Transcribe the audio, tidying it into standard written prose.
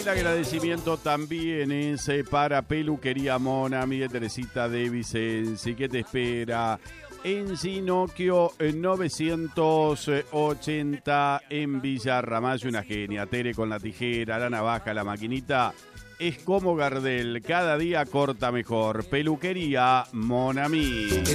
El agradecimiento también es para Peluquería Monami de Teresita de Vicenzi, que te espera en Sinocchio 980 en Villa Ramallo. Una genia, Tere con la tijera, la navaja, la maquinita. Es como Gardel, cada día corta mejor. Peluquería Monami.